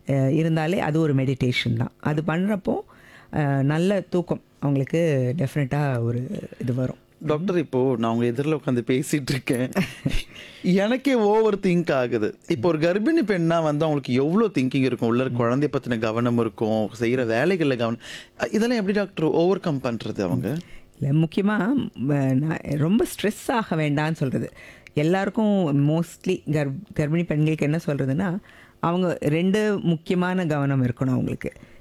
இருந்தாலே அது ஒரு மெடிடேஷன் தான். அது பண்ணுறப்போ நல்ல தூக்கம் அவங்களுக்கு டெஃபினட்டாக ஒரு இது வரும். டாக்டர், இப்போ நான் உங்க எதிரில் உட்காந்து பேசிட்டு இருக்கேன், எனக்கே ஓவர் திங்க் ஆகுது. இப்போ ஒரு கர்ப்பிணி பெண்ணா வந்து அவங்களுக்கு எவ்வளோ திங்கிங் இருக்கும், உள்ள இருக்க குழந்தைய பற்றின கவனம் இருக்கும், செய்கிற வேலைகளில் கவனம், இதெல்லாம் எப்படி டாக்டர் ஓவர் கம் பண்ணுறது அவங்க? இல்லை, முக்கியமாக ரொம்ப ஸ்ட்ரெஸ் ஆக வேண்டாம்னு சொல்கிறது. எல்லாருக்கும் மோஸ்ட்லி கர்ப்பிணி பெண்களுக்கு என்ன சொல்கிறதுன்னா, அவங்க 2 முக்கியமான கவனம் இருக்கணும் அவங்களுக்கு.